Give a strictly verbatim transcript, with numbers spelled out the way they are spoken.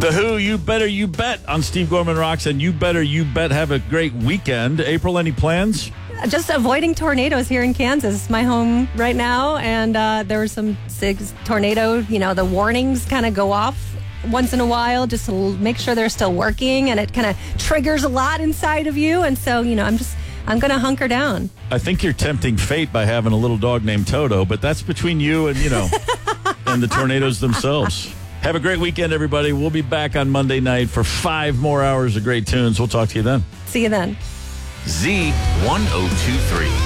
The Who, You Better You Bet on Steve Gorman Rocks, and you better you bet have a great weekend. April, any plans? Just avoiding tornadoes here in Kansas, my home right now, and uh, there were some six tornado, you know, the warnings kind of go off once in a while just to l- make sure they're still working, and it kind of triggers a lot inside of you, and so, you know, I'm just, I'm going to hunker down. I think you're tempting fate by having a little dog named Toto, but that's between you and, you know, and the tornadoes themselves. Have a great weekend, everybody. We'll be back on Monday night for five more hours of great tunes. We'll talk to you then. See you then. Z one oh two three.